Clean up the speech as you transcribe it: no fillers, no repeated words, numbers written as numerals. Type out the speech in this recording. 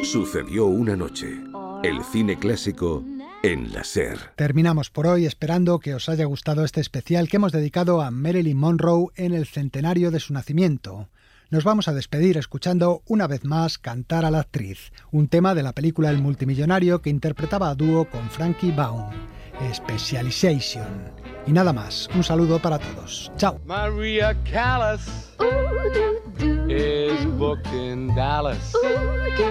Sucedió una noche. El cine clásico en la SER. Terminamos por hoy esperando que os haya gustado este especial que hemos dedicado a Marilyn Monroe en el centenario de su nacimiento. Nos vamos a despedir escuchando una vez más Cantar a la actriz, un tema de la película El multimillonario que interpretaba a dúo con Frankie Baum, Specialization. Y nada más, un saludo para todos. Chao. Maria Callas is booked in Dallas.